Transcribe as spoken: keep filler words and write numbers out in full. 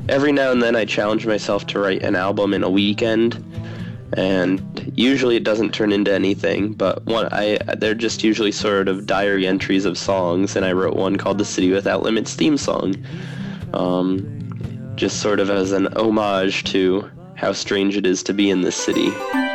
every now and then I challenge myself to write an album in a weekend, and usually it doesn't turn into anything, but one I they're just usually sort of diary entries of songs, and I wrote one called The City Without Limits theme song, um, just sort of as an homage to how strange it is to be in this city.